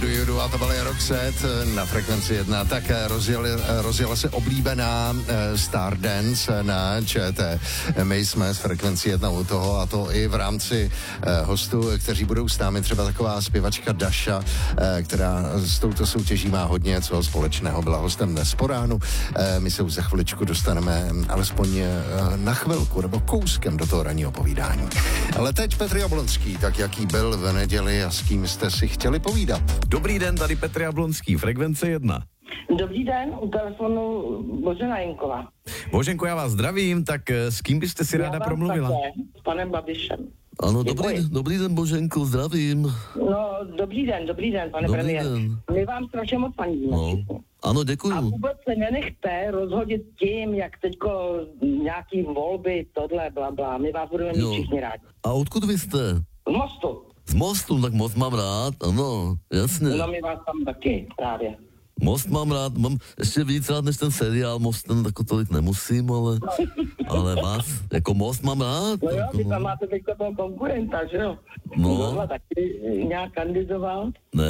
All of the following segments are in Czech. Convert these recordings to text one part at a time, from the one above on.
Judu a to byl Roxette na Frekvenci 1. Tak rozjela se oblíbená Stardance na ČT. My jsme z Frekvenci 1 u toho, a to i v rámci hostů, kteří budou s námi, třeba taková zpěvačka Daša, která s touto soutěží má hodně co společného. Byla hostem dnes po ránu. My se už za chviličku dostaneme alespoň na chvilku nebo kouskem do toho ranního povídání. Ale teď Petr Jablonský, tak jaký byl v neděli a s kým jste si chtěli povídat? Dobrý den, tady Petr Jablonský, Frekvence 1. Dobrý den, u telefonu Božena Jenková. Boženko, já vás zdravím, tak s kým byste si ráda promluvila? Také, s panem Babišem. Ano, dobrý den, Boženko, zdravím. No, dobrý den, pane premiér. My vám strašně moc fandíme. No. Ano, děkuju. A vůbec se nenechte rozhodit tím, jak teďko nějaký volby, tohle, blabla. My vás budeme mít všichni rádi. A odkud vy jste? Z Mostu. Z Mostu, tak Most mám rád, ano, jasně. No, my vás tam taky právě. Most mám rád, mám ještě víc rád než ten seriál Most, ten jako tolik nemusím, ale vás, jako Most mám rád. No jo, jako, vy tam máte teďka toho konkurenta, že jo? No. Tohle taky nějak kandidoval?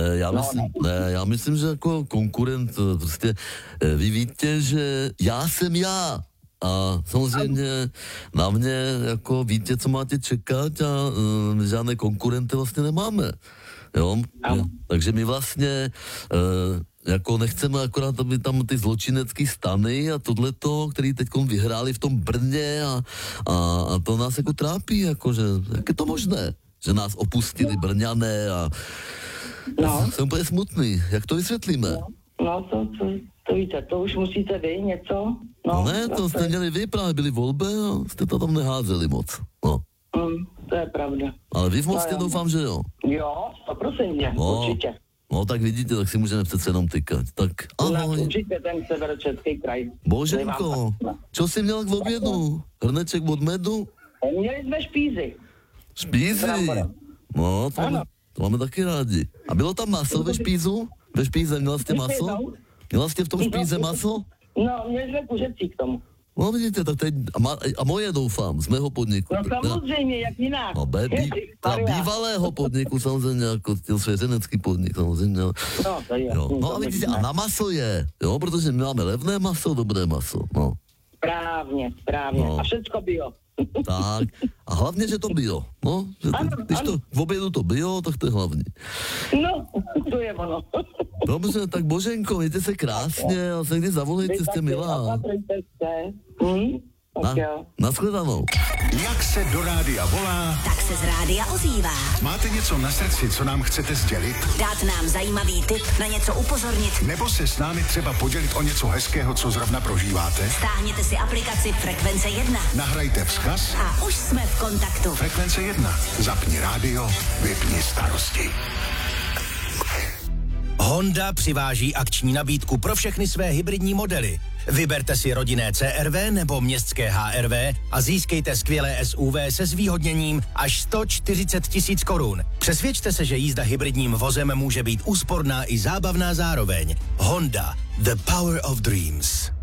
Já myslím, že jako konkurent, prostě vy víte, že já jsem já. A samozřejmě na mě, jako víte, co máte čekat a žádné konkurenty vlastně nemáme. Jo? Takže my vlastně jako nechceme akorát, aby tam ty zločinecký stany a tohleto, který teďkom vyhráli v tom Brně a to nás jako trápí, jakože, jak je to možné, že nás opustili Brňané a jsem úplně smutný. Jak to vysvětlíme? No, to víte, to už musíte vy něco. No ne, to jste měli vy, právě byly volby a jste to tam neházeli moc. No. To je pravda. Ale vy v Mostě doufám, že jo? Jo, 100%, určitě. No tak vidíte, tak si můžeme přece jenom tykat. Tak ahoj. Určitě ten severočeský kraj. Boženko, čo jsi měl k obědu? Hrneček od medu? Měli jsme špízy. Špízy? No, to máme taky rádi. A bylo tam maso ve špízu? Ve špíze měla jste maso? Měla jste v tom špíze maso? No, měli jsme kuřecí k tomu. No vidíte, tak teď, a moje doufám, z mého podniku. No samozřejmě, jak jinak. No bývalého podniku samozřejmě, jako svěřenecký podnik samozřejmě. No, to je. No a vidíte, a na maso je, jo, protože my máme levné maso, dobré maso, no. Správně. No. A všecko bio. Tak, a hlavně, že to bio, no, že když to v obědu to bio, tak to je hlavní. No, to je ono. Dobře, tak Boženko, mějte se krásně a se někdy zavolejte, jste milá. Nashledanou. Jak se do rádia volá, tak se z rádia ozývá. Máte něco na srdci, co nám chcete sdělit? Dát nám zajímavý tip, na něco upozornit. Nebo se s námi třeba podělit o něco hezkého, co zrovna prožíváte? Stáhněte si aplikaci Frekvence 1. Nahrajte vzkaz a už jsme v kontaktu. Frekvence 1. Zapni rádio, vypni starosti. Honda přiváží akční nabídku pro všechny své hybridní modely. Vyberte si rodinné CR-V nebo městské HR-V a získejte skvělé SUV se zvýhodněním až 140 000 korun. Přesvědčte se, že jízda hybridním vozem může být úsporná i zábavná zároveň. Honda, the power of dreams.